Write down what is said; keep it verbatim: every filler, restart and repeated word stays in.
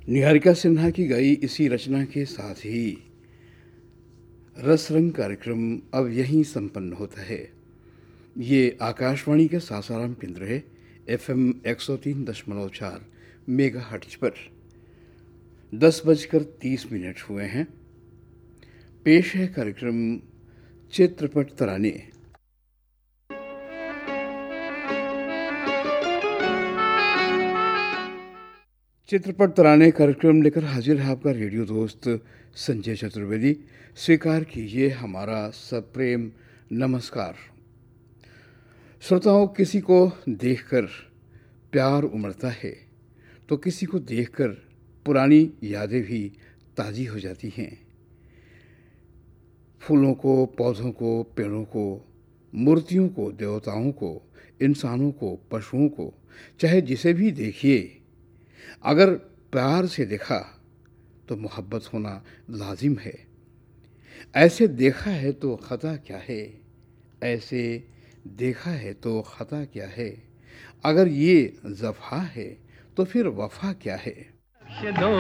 निहारिका सिन्हा की गाई इसी रचना के साथ ही रस रंग कार्यक्रम अब यहीं संपन्न होता है। ये आकाशवाणी का सासाराम केंद्र है, एफ एम एक सौ तीन दशमलव चार मेगा हर्ट्ज पर। दस बजकर तीस मिनट हुए हैं। पेश है कार्यक्रम चित्रपट तराने। चित्रपट तराने कार्यक्रम लेकर हाजिर है आपका रेडियो दोस्त संजय चतुर्वेदी। स्वीकार कीजिए हमारा सप्रेम नमस्कार। श्रोताओं, किसी को देखकर प्यार उमड़ता है तो किसी को देखकर पुरानी यादें भी ताज़ी हो जाती हैं। फूलों को, पौधों को, पेड़ों को, मूर्तियों को, देवताओं को, इंसानों को, पशुओं को, चाहे जिसे भी देखिए, अगर प्यार से देखा तो मोहब्बत होना लाजिम है। ऐसे देखा है तो खता क्या है, ऐसे देखा है तो खता क्या है, अगर ये ज़फ़ा है तो फिर वफ़ा क्या है।